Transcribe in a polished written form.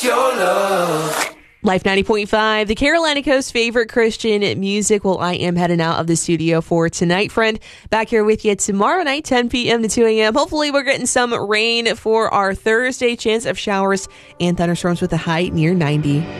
your love. Life 90.5, the Carolina Coast's favorite Christian music. Well, I am heading out of the studio for tonight, friend. Back here with you tomorrow night, 10 p.m. to 2 a.m. Hopefully, we're getting some rain for our Thursday. Chance of showers and thunderstorms with a high near 90.